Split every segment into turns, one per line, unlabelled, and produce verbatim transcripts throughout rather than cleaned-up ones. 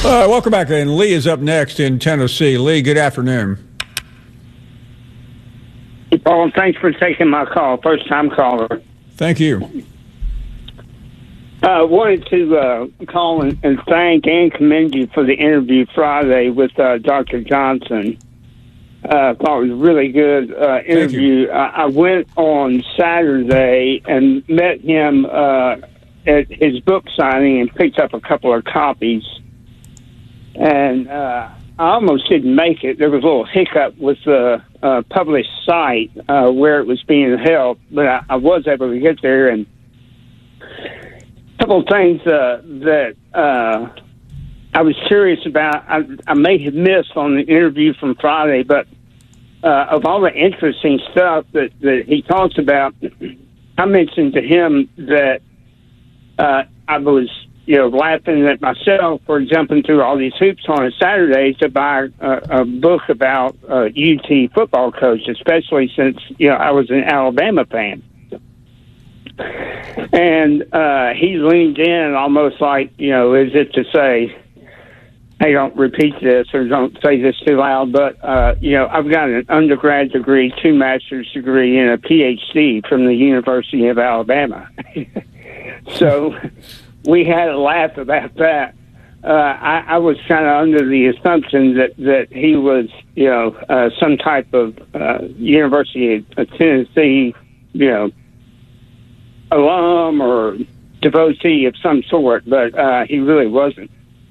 Uh, welcome back. And Lee is up next in Tennessee. Lee, good afternoon.
Hey, Paul, thanks for taking my call. First-time caller.
Thank you.
I uh, wanted to uh, call and, and thank and commend you for the interview Friday with uh, Doctor Johnson. I uh, thought it was a really good uh, interview. I, I went on Saturday and met him uh, at his book signing and picked up a couple of copies. And uh, I almost didn't make it. There was a little hiccup with the uh, published site uh, where it was being held, but I, I was able to get there. And a couple of things uh, that uh, I was curious about, I, I may have missed on the interview from Friday, but uh, of all the interesting stuff that, that he talks about, I mentioned to him that uh, I was you know, laughing at myself for jumping through all these hoops on a Saturday to buy a, a book about uh, U T football coach, especially since, you know, I was an Alabama fan. And uh, he leaned in almost like, you know, as if to say, hey, don't repeat this or don't say this too loud. But, uh, you know, I've got an undergrad degree, two master's degree, and a P H D from the University of Alabama. So we had a laugh about that. Uh, I, I was kind of under the assumption that, that he was, you know, uh, some type of uh, University of Tennessee, you know, alum or devotee of some sort, but uh, he really wasn't.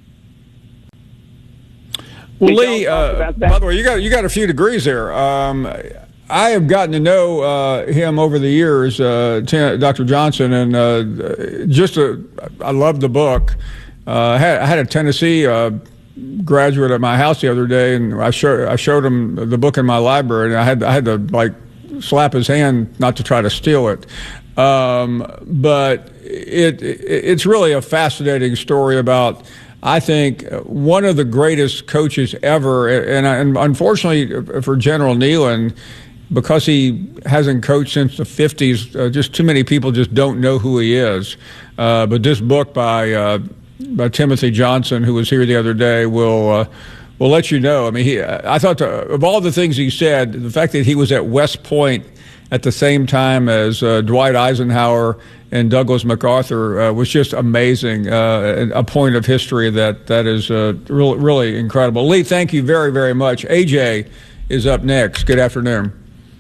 Well, Did Lee, uh, by the way, you got you got a few degrees there. Um, I have gotten to know uh, him over the years, uh, Doctor Johnson, and uh, just a, I love the book. Uh, I, had, I had a Tennessee uh, graduate at my house the other day, and I showed I showed him the book in my library, and I had I had to like slap his hand not to try to steal it. Um, but it, it it's really a fascinating story about, I think, one of the greatest coaches ever, and, and unfortunately for General Neyland, because he hasn't coached since the fifties, uh, just too many people just don't know who he is. Uh, but this book by uh, by Timothy Johnson, who was here the other day, will uh, will let you know. I mean, he, I thought to, of all the things he said, the fact that he was at West Point at the same time as uh, Dwight Eisenhower and Douglas MacArthur uh, was just amazing. Uh, a point of history that that is uh, really really incredible. Lee, thank you very very much. A J is up next. Good afternoon.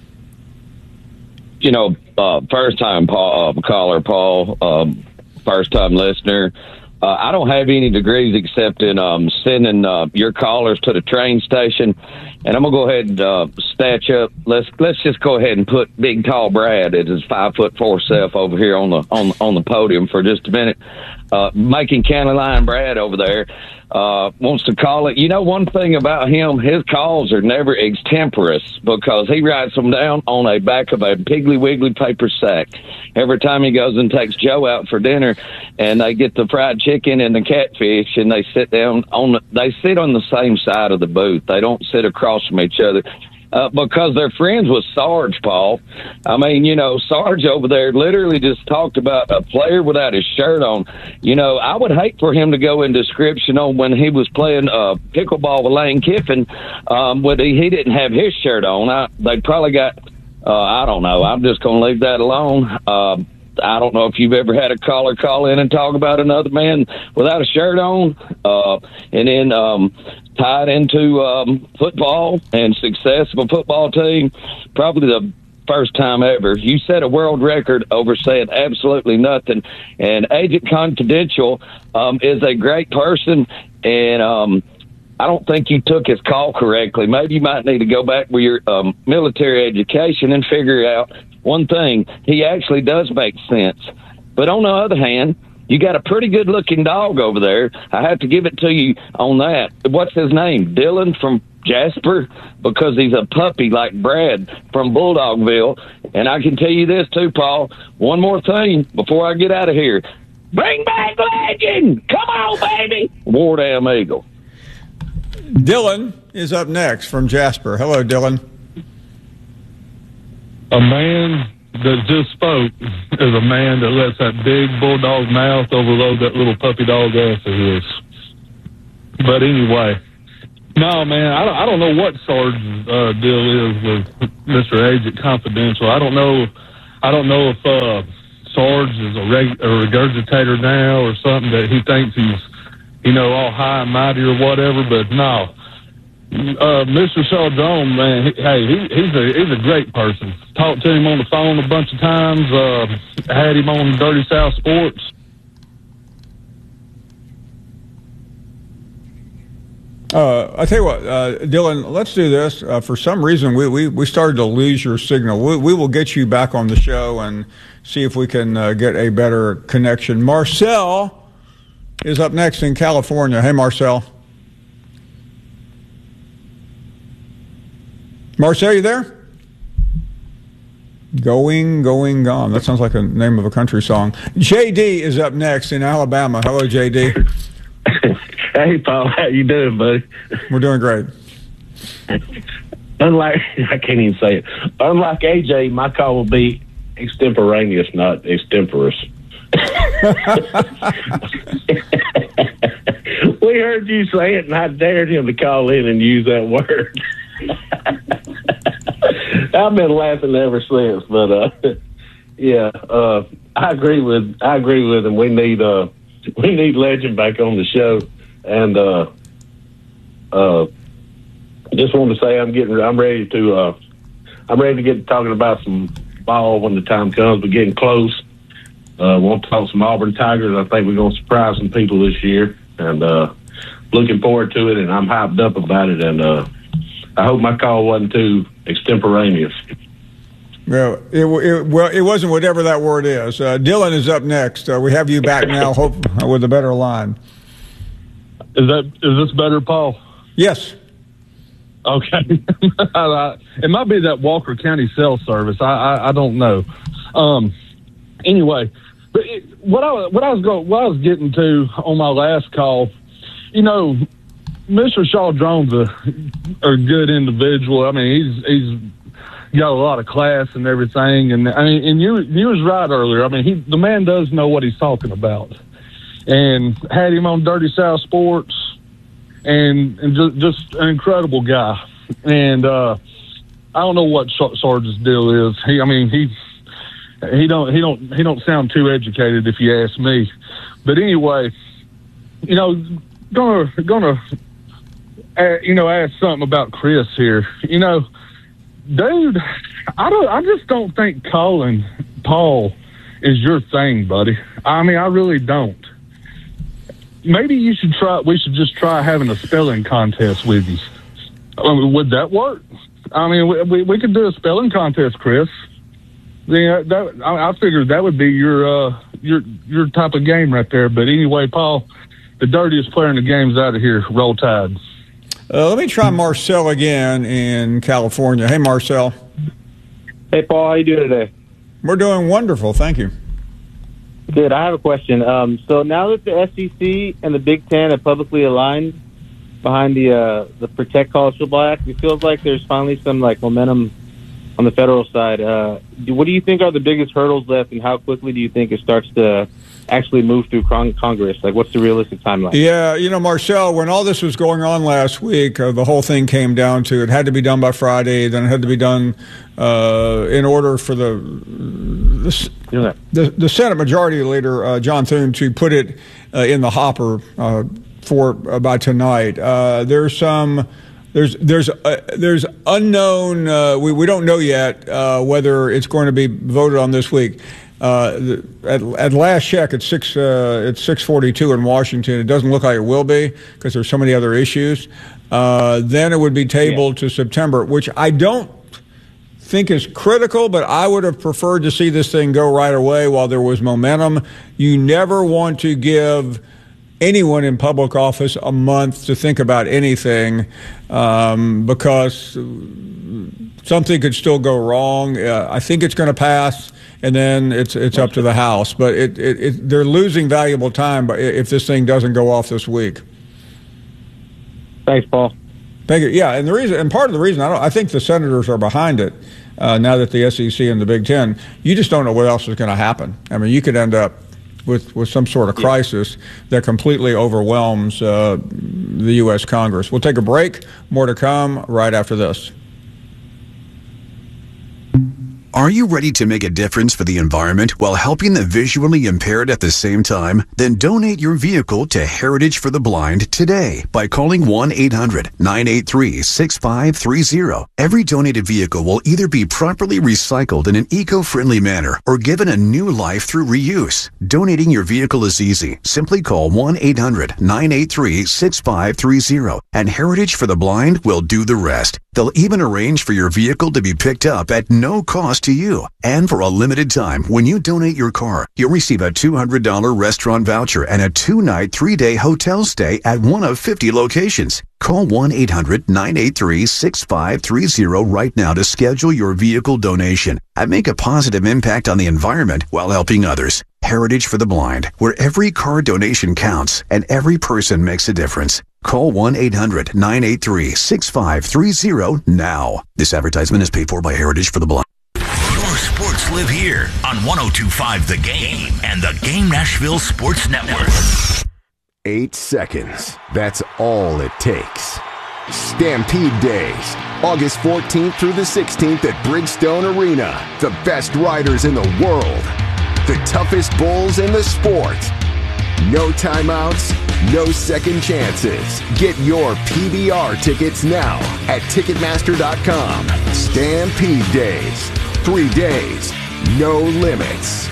You know, uh, first time Paul, uh, caller, Paul, um, first time listener. Uh, I don't have any degrees except in um, sending uh, your callers to the train station, and I'm gonna go ahead and uh, statch up. Let's let's just go ahead and put Big Tall Brad at his five foot four self over here on the on on the podium for just a minute. Uh, making County Line Brad over there uh, wants to call it. You know, one thing about him, his calls are never extemporaneous because he writes them down on a back of a Piggly Wiggly paper sack. Every time he goes and takes Joe out for dinner, and they get the fried chicken and the catfish, and they sit down on the, they sit on the same side of the booth. They don't sit across from each other. Uh, because they're friends with Sarge, Paul. I mean, you know, Sarge over there literally just talked about a player without his shirt on. You know, I would hate for him to go in description on when he was playing uh, pickleball with Lane Kiffin, um, when he, he didn't have his shirt on. I, they probably got, uh, I don't know. I'm just going to leave that alone. Uh, I don't know if you've ever had a caller call in and talk about another man without a shirt on, uh, and then um, tied into um, football and success of a football team. Probably the first time ever. You set a world record over saying absolutely nothing. And Agent Confidential um, is a great person, and um, I don't think you took his call correctly. Maybe you might need to go back with your um, military education and figure out one thing. He actually does make sense. But on the other hand, you got a pretty good-looking dog over there. I have to give it to you on that. What's his name? Dylan from Jasper? Because he's a puppy like Brad from Bulldogville. And I can tell you this, too, Paul. One more thing before I get out of here. Bring back Legend! Come on, baby! War Damn Eagle.
Dylan is up next from Jasper. Hello, Dylan.
A man that just spoke is a man that lets that big bulldog mouth overload that little puppy dog ass of his. but anyway, no, man, I don't, I don't know what Sarge's uh, deal is with Mister Agent Confidential. I don't know. I don't know if uh, Sarge is a, reg- a regurgitator now or something that he thinks he's, you know, all high and mighty or whatever. But no, uh, Mister Shaw Jones, man, he, hey, he, he's a he's a great person. Talked to him on the phone a bunch of times. Uh, had him on Dirty South Sports.
Uh, I tell you what, uh, Dylan, let's do this. Uh, for some reason, we, we, we started to lose your signal. We, we will get you back on the show and see if we can uh, get a better connection. Marcel is up next in California. Hey, Marcel. Marcel, you there? Going, going, gone. That sounds like a name of a country song. J D is up next in Alabama. Hello, J D.
Hey, Paul, how you doing, buddy?
We're doing great.
Unlike, I can't even say it. Unlike A J, my call will be extemporaneous, not extemporous. We heard you say it, and I dared him to call in and use that word. I've been laughing ever since, but uh, yeah, uh, I agree with I agree with him. We need uh, we need Legend back on the show. And uh, uh, just wanted to say I'm getting, I'm ready to, uh, I'm ready to get talking about some ball when the time comes. We're getting close. Uh, want to talk some Auburn Tigers. I think we're going to surprise some people this year, and uh, looking forward to it. And I'm hyped up about it. And uh, I hope my call wasn't too extemporaneous.
Well, it, it, well, it wasn't whatever that word is. Uh, Dylan is up next. Uh, we have you back now, hope with a better line.
Is that is this better, Paul?
Yes.
Okay. It might be that Walker County cell service. I I, I don't know. Um. Anyway, but it, what I what I was going what I was getting to on my last call, you know, Mister Shaw Jones a, a good individual. I mean, he's he's got a lot of class and everything. And I mean, and you you was right earlier. I mean, he the man does know what he's talking about. And had him on Dirty South Sports, and, and just, just an incredible guy. And uh, I don't know what Sarge's deal is. He, I mean, he he don't he don't he don't sound too educated, if you ask me. But anyway, you know, gonna gonna uh, you know ask something about Chris here. You know, dude, I don't I just don't think calling Paul is your thing, buddy. I mean, I really don't. Maybe you should try. We should just try having a spelling contest with you. I mean, would that work? I mean, we, we we could do a spelling contest, Chris. Yeah, that I, I figured that would be your uh, your your type of game right there. But anyway, Paul, the dirtiest player in the game's out of here. Roll Tide.
Uh, let me try Marcel again in California. Hey, Marcel.
Hey, Paul. How you doing today?
We're doing wonderful. Thank you.
Good. I have a question. Um, so now that the S E C and the Big Ten have publicly aligned behind the uh, the Protect College Football Act, it feels like there's finally some like momentum on the federal side. Uh, do, what do you think are the biggest hurdles left, and how quickly do you think it starts to actually move through con- Congress? Like, what's the realistic timeline?
Yeah, you know, Marcel, when all this was going on last week, uh, the whole thing came down to it had to be done by Friday, then it had to be done uh, in order for the the, yeah. the, the Senate Majority Leader, uh, John Thune, to put it uh, in the hopper uh, for uh, by tonight. Uh, there's some... There's there's uh, there's unknown. Uh, we we don't know yet uh, whether it's going to be voted on this week. Uh, the, at, at last check, it's six uh, it's six forty-two in Washington. It doesn't look like it will be because there's so many other issues. Uh, then it would be tabled yeah. to September, which I don't think is critical. But I would have preferred to see this thing go right away while there was momentum. You never want to give anyone in public office a month to think about anything um, because something could still go wrong. Uh, I think it's going to pass, and then it's it's up to the House. But it, it, it, they're losing valuable time if this thing doesn't go off this week.
Thanks, Paul.
Thank you. Yeah, and the reason, and part of the reason, I don't, I think the senators are behind it uh, now that the S E C and the Big Ten. You just don't know what else is going to happen. I mean, you could end up with, with some sort of crisis that completely overwhelms uh, the U S Congress. We'll take a break. More to come right after this.
Are you ready to make a difference for the environment while helping the visually impaired at the same time? Then donate your vehicle to Heritage for the Blind today by calling one eight hundred nine eight three six five three zero. Every donated vehicle will either be properly recycled in an eco-friendly manner or given a new life through reuse. Donating your vehicle is easy. Simply call one eight hundred nine eight three six five three zero and Heritage for the Blind will do the rest. They'll even arrange for your vehicle to be picked up at no cost to you. And for a limited time, when you donate your car, you'll receive a two hundred dollars restaurant voucher and a two-night, three-day hotel stay at one of fifty locations. Call one eight hundred nine eight three six five three zero right now to schedule your vehicle donation and make a positive impact on the environment while helping others. Heritage for the Blind, where every car donation counts and every person makes a difference. Call one eight hundred nine eight three six five three zero now. This advertisement is paid for by Heritage for the Blind.
Your sports live here on one oh two point five The Game and the Game Nashville Sports Network.
Eight seconds. That's all it takes. Stampede Days, August fourteenth through the sixteenth at Bridgestone Arena. The best riders in the world. The toughest bulls in the sport. No timeouts, no second chances. Get your P B R tickets now at Ticketmaster dot com. Stampede Days. Three days, no limits.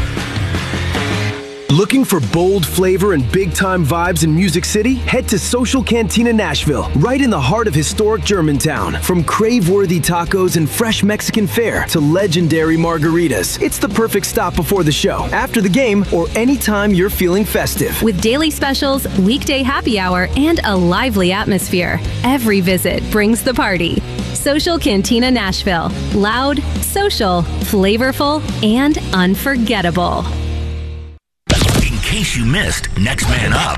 Looking for bold flavor and big-time vibes in Music City? Head to Social Cantina Nashville, right in the heart of historic Germantown. From crave-worthy tacos and fresh Mexican fare to legendary margaritas, it's the perfect stop before the show, after the game, or anytime you're feeling festive.
With daily specials, weekday happy hour, and a lively atmosphere, every visit brings the party. Social Cantina Nashville. Loud, social, flavorful, and unforgettable.
In case you missed Next Man Up.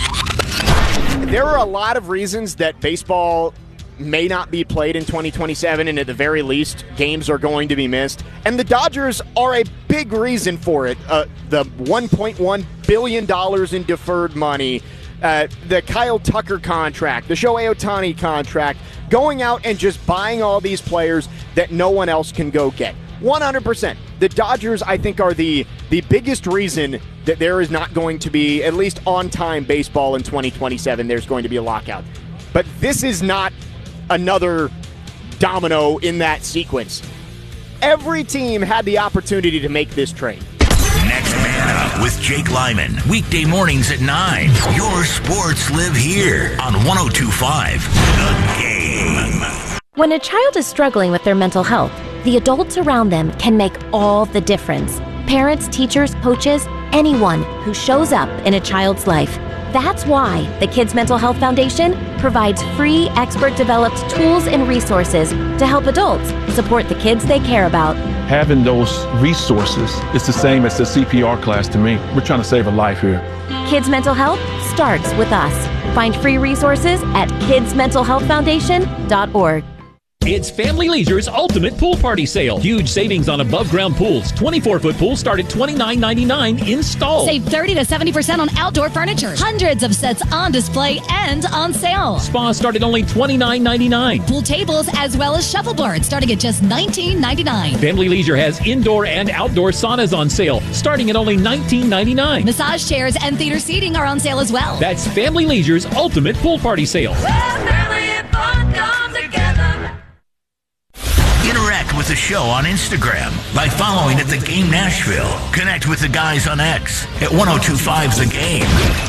There are a lot of reasons that baseball may not be played in twenty twenty-seven, and at the very least, games are going to be missed. And the Dodgers are a big reason for it. Uh, the one point one billion dollars in deferred money, uh, the Kyle Tucker contract, the Shohei Ohtani contract, going out and just buying all these players that no one else can go get. one hundred percent. The Dodgers, I think, are the, the biggest reason that there is not going to be, at least on-time baseball in twenty twenty-seven. There's going to be a lockout. But this is not another domino in that sequence. Every team had the opportunity to make this trade.
Next Man Up with Jake Lyman. Weekday mornings at nine. Your sports live here on one oh two point five The Game.
When a child is struggling with their mental health, the adults around them can make all the difference. Parents, teachers, coaches, anyone who shows up in a child's life. That's why the Kids Mental Health Foundation provides free, expert-developed tools and resources to help adults support the kids they care about.
Having those resources is the same as the C P R class to me. We're trying to save a life here.
Kids Mental Health starts with us. Find free resources at kids mental health foundation dot org.
It's Family Leisure's Ultimate Pool Party Sale. Huge savings on above-ground pools. twenty-four foot pools start at twenty-nine ninety-nine installed.
Save thirty to seventy percent on outdoor furniture. Hundreds of sets on display and on sale.
Spas start at only twenty-nine ninety-nine.
Pool tables as well as shuffleboards starting at just nineteen ninety-nine.
Family Leisure has indoor and outdoor saunas on sale starting at only nineteen ninety-nine.
Massage chairs and theater seating are on sale as well.
That's Family Leisure's Ultimate Pool Party Sale.
Where family and fun come together. Interact with the show on Instagram by following at The Game Nashville. Connect with the guys on X at one oh two point five The Game.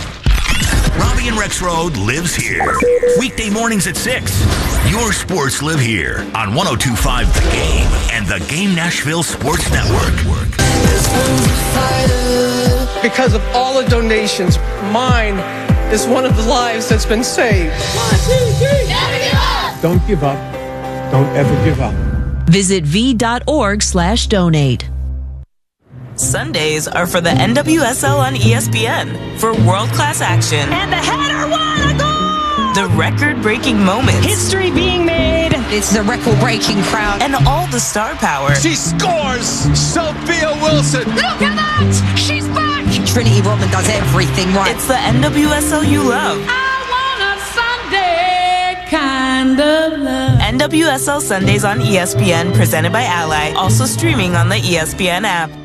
Robbie and Rex Road lives here. Weekday mornings at six. Your sports live here on one oh two point five The Game and the Game Nashville Sports Network.
Because of all the donations, mine is one of the lives that's been saved. One, two, three. Never give up.
Don't give up. Don't ever give up.
Visit v.org slash donate.
Sundays are for the N W S L on E S P N for world-class action.
And the header won a goal!
The record-breaking moments.
History being made. It's the record-breaking crowd.
And all the star power.
She scores! Sophia Wilson!
Look at that! She's back! Trinity Rodman does everything right.
It's the N W S L you love.
I wanna
N W S L Sundays on E S P N, presented by Ally, also streaming on the E S P N app.